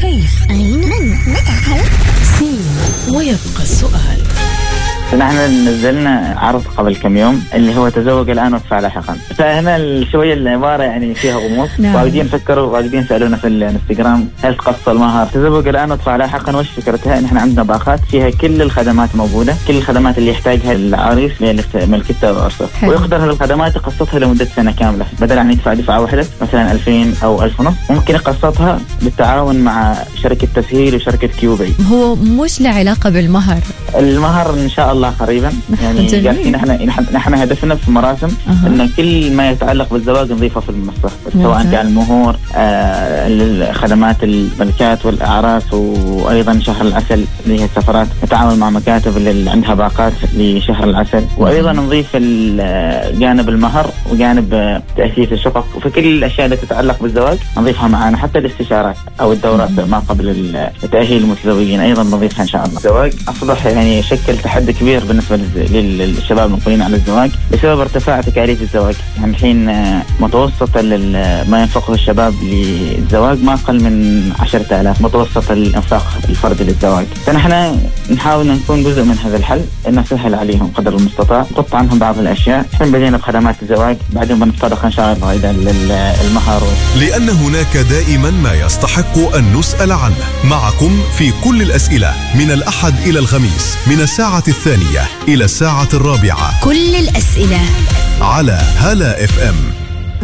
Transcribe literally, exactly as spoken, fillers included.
كيف؟ أين؟ من؟ متى؟ هل؟ سين. ويبقى السؤال. نحن نزلنا عرض قبل كم يوم اللي هو تزوج الآن وادفع لاحقا، فهنا شوية العبارة يعني فيها غموض. نعم. واجدين فكروا واجدين سألونا في الانستغرام هل تقص المهر؟ تزوج الآن وادفع لاحقا وش فكرتها؟ نحن عندنا باقات فيها كل الخدمات موجودة، كل الخدمات اللي يحتاجها العريس لملكته وعرسه، ويقدر هالخدمات يقسطها لمدة سنة كاملة، بدل عن يدفع دفعة واحدة مثلا ألفين أو ألف ونص، ممكن يقسطها بالتعاون مع شركة تسهيل وشركة كيوبي. هو مش له علاقة بالمهر؟ المهر إن شاء الله قريبا، يعني جالسين نحن نحن هدفنا في مراسم أه. إن كل ما يتعلق بالزواج نضيفه في المنصة، سواء كان المهور، آه الخدمات الملكات والأعراس، وأيضا شهر العسل اللي هي السفرات، نتعاون مع مكاتب اللي عندها باقات لشهر العسل، وأيضا نضيف جانب المهر وجانب تأسيس الشقق، وفي كل الأشياء اللي تتعلق بالزواج نضيفها معنا، حتى الاستشارات أو الدورات ما قبل التأهيل المتزوجين أيضا نضيفها إن شاء الله. الزواج أصبح يعني شكل تحدي كبير بالنسبة للشباب المقبلين على الزواج بسبب ارتفاع تكاليف الزواج. يعني الحين متوسط ما ينفقه الشباب للزواج ما أقل من عشرة آلاف متوسط الإنفاق الفردي للزواج، فنحن نحاول نكون جزء من هذا الحل، إن نسهل عليهم قدر المستطاع، نقطع عنهم بعض الأشياء. الحين بدينا بخدمات الزواج، بعدين بنتطرق إن شاء الله إلى المهر، لأن هناك دائما ما يستحق أن نسأل عنه. معكم في كل الأسئلة من الأحد إلى الخميس من الساعة الثانية إلى الساعة الرابعة، كل الأسئلة على هلا اف ام.